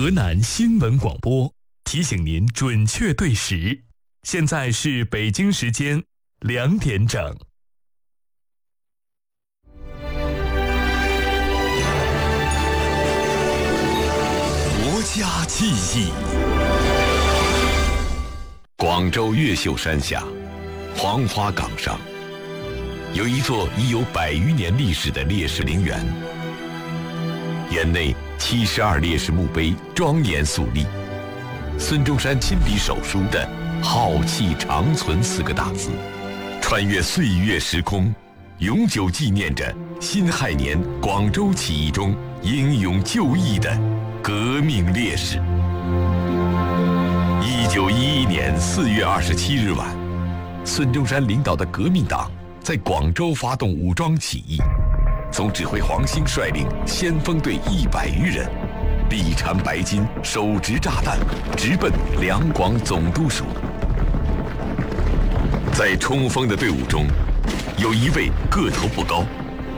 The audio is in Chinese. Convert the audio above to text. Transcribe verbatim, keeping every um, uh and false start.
河南新闻广播提醒您准确对时，现在是北京时间两点整。 国家记忆。广州越秀山下，黄花岗上，有一座已有百余年历史的烈士陵园，园内七十二烈士墓碑庄严肃立，孙中山亲笔手书的“浩气长存”四个大字，穿越岁月时空，永久纪念着辛亥年广州起义中英勇就义的革命烈士。一九一一年四月二十七日晚，孙中山领导的革命党在广州发动武装起义，总指挥黄兴率领先锋队一百余人，力缠白金，手执炸弹，直奔两广总督署。在冲锋的队伍中，有一位个头不高、